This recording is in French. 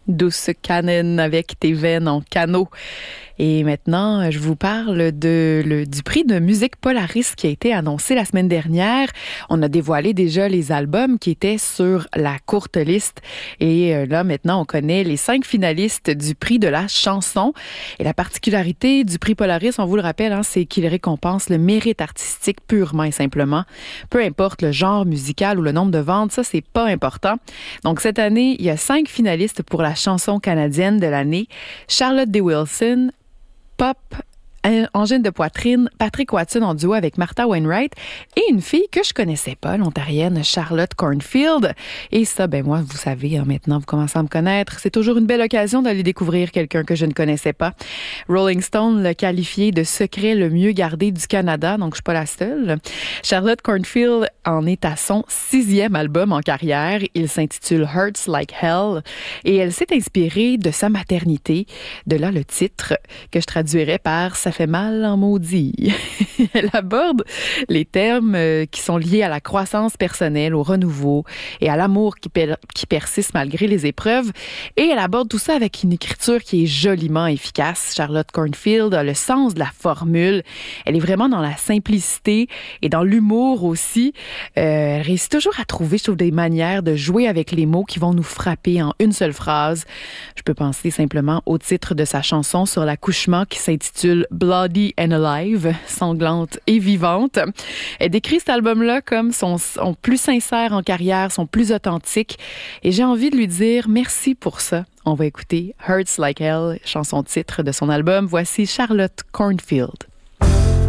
Douce Cannon avec tes veines en canot. Et maintenant, je vous parle du prix de musique Polaris qui a été annoncé la semaine dernière. On a dévoilé déjà les albums qui étaient sur la courte liste. Et là, maintenant, on connaît les 5 finalistes du prix de la chanson. Et la particularité du prix Polaris, on vous le rappelle, c'est qu'il récompense le mérite artistique purement et simplement. Peu importe le genre musical ou le nombre de ventes, ça, c'est pas important. Donc, cette année, il y a 5 finalistes pour la chanson canadienne de l'année. Charlotte D. Wilson, pop, angine de poitrine, Patrick Watson en duo avec Martha Wainwright et une fille que je connaissais pas, l'Ontarienne Charlotte Cornfield. Et ça, moi, vous savez, maintenant, vous commencez à me connaître. C'est toujours une belle occasion d'aller découvrir quelqu'un que je ne connaissais pas. Rolling Stone l'a qualifié de secret le mieux gardé du Canada, donc je suis pas la seule. Charlotte Cornfield en est à son 6e album en carrière. Il s'intitule Hurts Like Hell et elle s'est inspirée de sa maternité. De là le titre que je traduirais par « Ça fait mal en maudit ». Elle aborde les termes qui sont liés à la croissance personnelle, au renouveau et à l'amour qui persiste malgré les épreuves. Et elle aborde tout ça avec une écriture qui est joliment efficace. Charlotte Cornfield a le sens de la formule. Elle est vraiment dans la simplicité et dans l'humour aussi. Elle réussit toujours à trouver, je trouve, des manières de jouer avec les mots qui vont nous frapper en une seule phrase. Je peux penser simplement au titre de sa chanson sur l'accouchement qui s'intitule Bloody and Alive, sanglante et vivante. Elle décrit cet album-là comme son plus sincère en carrière, son plus authentique. Et j'ai envie de lui dire merci pour ça. On va écouter Hurts Like Hell, chanson titre de son album. Voici Charlotte Cornfield.